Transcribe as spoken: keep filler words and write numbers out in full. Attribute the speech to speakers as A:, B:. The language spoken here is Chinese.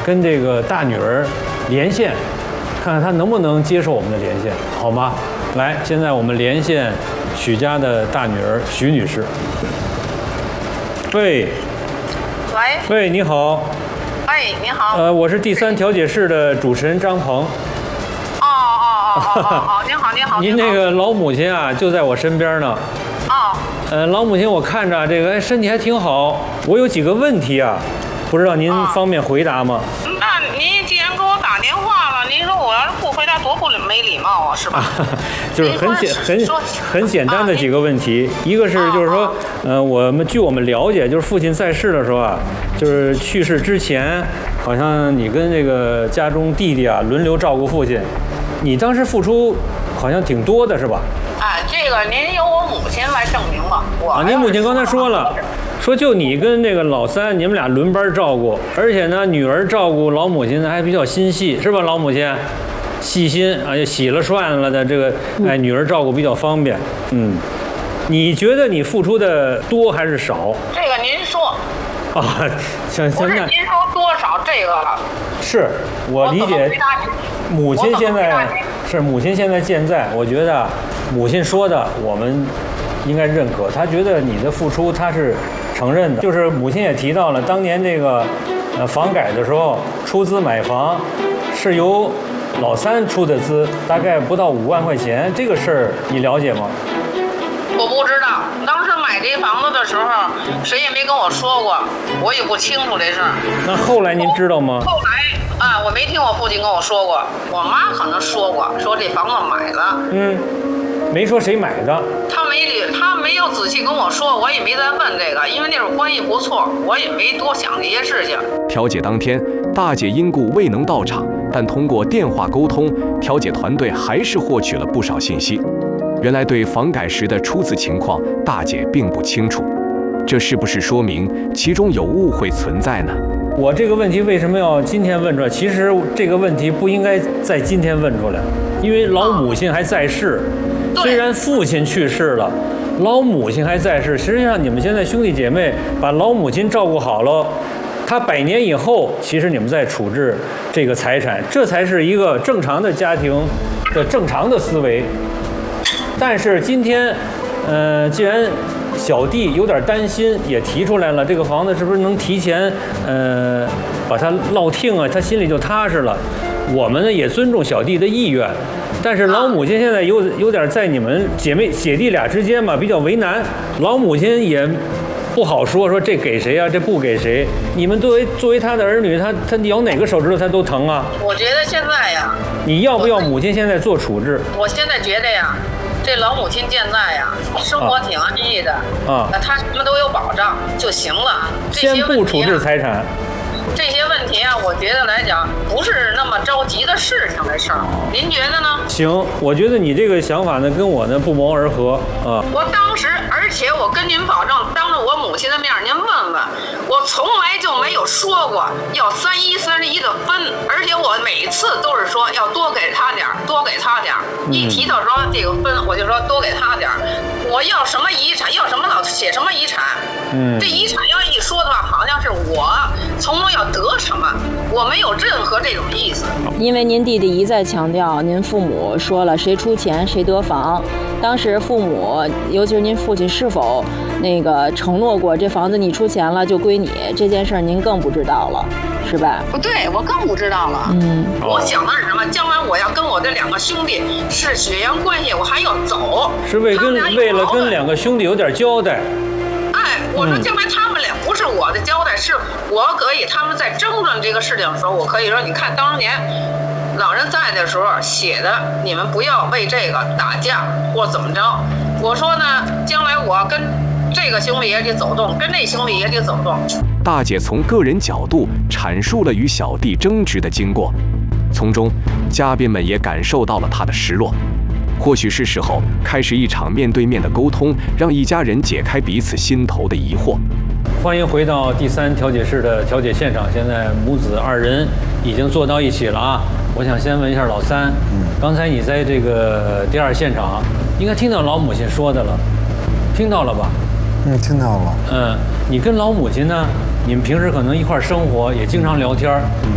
A: 跟这个大女儿连线，看看她能不能接受我们的连线，好吗？来，现在我们连线许家的大女儿许女士。喂，
B: 喂，
A: 喂，你好。
B: 哎，你好。
A: 呃，我是第三调解室的主持人张鹏。
B: 哦哦哦哦哦哦，您好，您好。
A: 您那个老母亲啊，就在我身边呢。
B: 哦。
A: 呃，老母亲，我看着这个哎身体还挺好，我有几个问题啊，不知道您方便回答吗？
B: 那您既然给我打电话了，您说我要是不回答，多不没礼貌啊，是吧？
A: 就是很简很很简单的几个问题，一个是就是说，呃，我们据我们了解，就是父亲在世的时候啊，就是去世之前，好像你跟这个家中弟弟啊轮流照顾父亲，你当时付出好像挺多的是吧？
B: 哎，这个您由我母亲来证明吧。我
A: 啊，您母亲刚才说了，说就你跟这个老三，你们俩轮班照顾，而且呢，女儿照顾老母亲呢还比较心细，是吧？老母亲细心啊，也洗了涮了的，这个哎，女儿照顾比较方便。嗯，你觉得你付出的多还是少？
B: 这个您说。
A: 啊，行行，那
B: 您说多少这个？
A: 是我理解。母亲现在是母亲现在健在，我觉得母亲说的我们应该认可。她觉得你的付出她是承认的，就是母亲也提到了，当年这个呃房改的时候出资买房是由老三出的资，大概不到五万块钱，这个事儿你了解吗？
B: 我不知道，当时买这房子的时候，谁也没跟我说过，我也不清楚这事儿。
A: 那后来您知道吗？
B: 后来啊，我没听我父亲跟我说过，我妈可能说过，说这房子买了。
A: 嗯，没说谁买的。
B: 他没理，他没有仔细跟我说，我也没再问这个，因为那会儿关系不错，我也没多想这些事情。
C: 调解当天，大姐因故未能到场，但通过电话沟通，调解团队还是获取了不少信息。原来对房改时的出资情况，大姐并不清楚，这是不是说明其中有误会存在呢？
A: 我这个问题为什么要今天问出来？其实这个问题不应该在今天问出来，因为老母亲还在世，虽然父亲去世了，老母亲还在世。实际上，你们现在兄弟姐妹把老母亲照顾好了，她百年以后，其实你们在处置这个财产，这才是一个正常的家庭的正常的思维。但是今天，呃，既然小弟有点担心，也提出来了，这个房子是不是能提前，呃，把它落听啊？他心里就踏实了。我们呢也尊重小弟的意愿，但是老母亲现在有有点在你们姐妹姐弟俩之间嘛，比较为难。老母亲也不好说，说这给谁啊，这不给谁。你们作为作为他的儿女，他他咬哪个手指头他都疼啊。
B: 我觉得现在呀，
A: 你要不要母亲现在做处置？
B: 我现在觉得呀。这老母亲健在呀，生活挺安逸的啊，她什么都有保障就行了。
A: 先不处置财产，
B: 这些问题啊，我觉得来讲不是那么着急的事情的事儿。您觉得呢？
A: 行，我觉得你这个想法呢，跟我呢不谋而合啊。
B: 我当时，而且我跟您保证，当着我母亲的面，您问问，我从来就没有说过要三一三十一的分，而且我每次都是说要多给他点儿，多给他点儿。一提到说这个分，我就说多给他点儿。我要什么遗产，要什么老写什么遗产。嗯，这遗产要一说的话，好像是我从中要得什么，我没有任何这种意思。
D: 因为您弟弟一再强调，您父母说了谁出钱谁得房。当时父母，尤其是您父亲，是否那个承诺过这房子你出钱了就归你？这件事儿您更不知道了，是吧？
B: 不对，我更不知道了。嗯，我想的是什么？将来我要跟我这两个兄弟是血缘关系，我还要走，
A: 是为跟为了跟两个兄弟有点交代。
B: 哎，我说将来他们俩不是我的交代，是我可以他们在争论这个事情的时候，我可以说，你看当年老人在的时候写的，你们不要为这个打架或怎么着。我说呢，将来我跟这个兄弟也得走动，跟那兄弟也得走动。
C: 大姐从个人角度阐述了与小弟争执的经过，从中嘉宾们也感受到了他的失落。或许是时候开始一场面对面的沟通，让一家人解开彼此心头的疑惑。
A: 欢迎回到第三调解室的调解现场，现在母子二人已经坐到一起了啊！我想先问一下老三，嗯，刚才你在这个第二现场，应该听到老母亲说的了，听到了吧？
E: 嗯，听到了。
A: 嗯，你跟老母亲呢，你们平时可能一块生活，也经常聊天。嗯